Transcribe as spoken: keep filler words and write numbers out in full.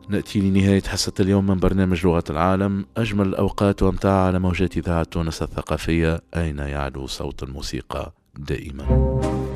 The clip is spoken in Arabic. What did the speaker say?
نأتي لنهاية حصة اليوم من برنامج لغة العالم. أجمل الأوقات وامتع على موجات إذاعة تونس الثقافية، أين يعلو صوت الموسيقى دائما.